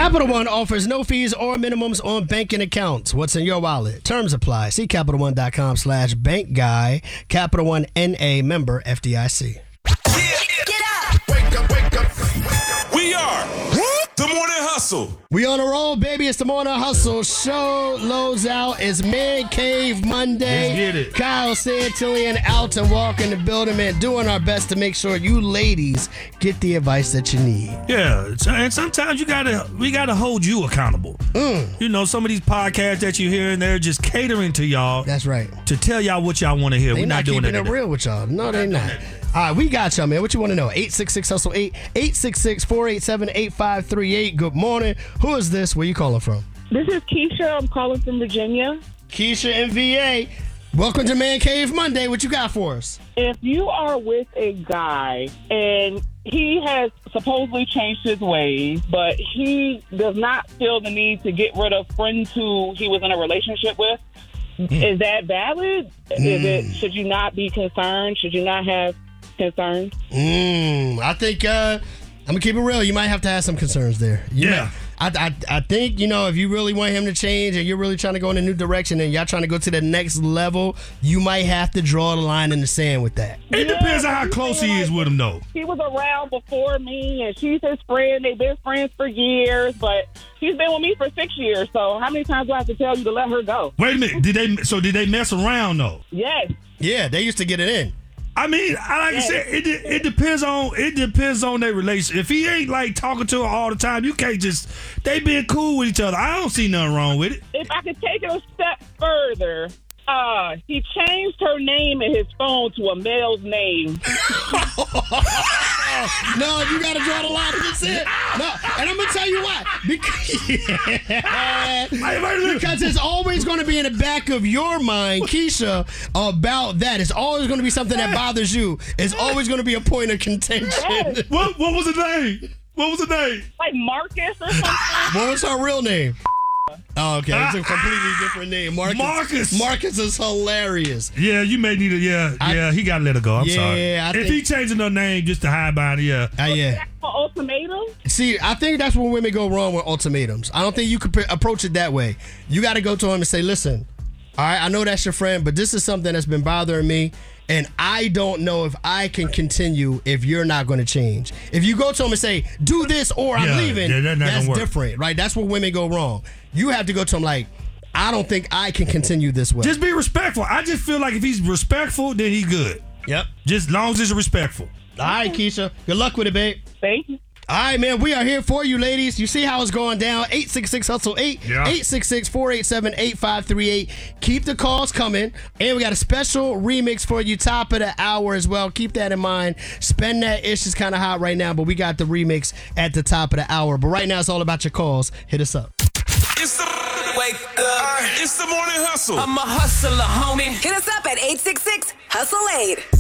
Capital One offers no fees or minimums on banking accounts. What's in your wallet? Terms apply. See CapitalOne.com/bank guy. Capital One NA, member FDIC. Get up! Wake up, wake up. We are the Morning Hustle. We on a roll, baby. It's the Morning Hustle. Show loads out. It's Man Cave Monday. Let's get it. Kyle, Santilli, and Alton walk in the building, man, doing our best to make sure you ladies get the advice that you need. Yeah, and sometimes we gotta hold you accountable. You know, some of these podcasts that you hear and they're just catering to y'all. That's right. To tell y'all what y'all want to hear. They're We're not not doing keeping that it real with y'all. No, they're not. All right, we got y'all, man. What you want to know? 866-HUSTLE-8, 866-487-8538. Good morning. Who is this? Where you calling from? This is Keisha. I'm calling from Virginia. Keisha in VA. Welcome to Man Cave Monday. What you got for us? If you are with a guy and he has supposedly changed his ways, but he does not feel the need to get rid of friends who he was in a relationship with, is that valid? Should you not be concerned? Should you not have concerns? I think I'm gonna keep it real. You might have to have some concerns there. I think, you know, if you really want him to change and you're really trying to go in a new direction and y'all trying to go to the next level, you might have to draw the line in the sand with that. It depends on how close he is with him, though. He was around before me, and she's his friend. They've been friends for years, but she's been with me for 6 years. So how many times do I have to tell you to let her go? Wait a minute. Did they mess around, though? Yes. Yeah, they used to get it in. I mean, like I said, it depends on their relationship. If he ain't like talking to her all the time, you can't just. They been cool with each other. I don't see nothing wrong with it. If I could take it a step further, he changed her name in his phone to a male's name. No, you got to draw the line in the sand. No, and I'm gonna tell you why. Because it's always going to be in the back of your mind, Keisha, about that. It's always going to be something that bothers you. It's always going to be a point of contention. Yes. What was the name? What was the name? Like Marcus or something. What was her real name? Oh, okay. It's a completely different name. Marcus. Marcus is hilarious. Yeah, you may need to. He got to let her go. I'm sorry. If he changing her name just to hide behind it, yeah. That's for ultimatum? See, I think that's where women go wrong with ultimatums. I don't think you could approach it that way. You got to go to him and say, listen, all right, I know that's your friend, but this is something that's been bothering me, and I don't know if I can continue if you're not going to change. If you go to him and say, do this or I'm leaving, that's different, right? That's where women go wrong. You have to go to him like, I don't think I can continue this way. Just be respectful. I just feel like if he's respectful, then he's good. Yep. Just as long as he's respectful. All right, Keisha. Good luck with it, babe. Thank you. All right, man, we are here for you, ladies. You see how it's going down. 866-HUSTLE-8, 866-487-8538. Keep the calls coming. And we got a special remix for you, top of the hour as well. Keep that in mind. Spend That Ish is kind of hot right now, but we got the remix at the top of the hour. But right now, it's all about your calls. Hit us up. It's the wake up. It's the Morning Hustle. I'm a hustler, homie. Hit us up at 866-HUSTLE-8.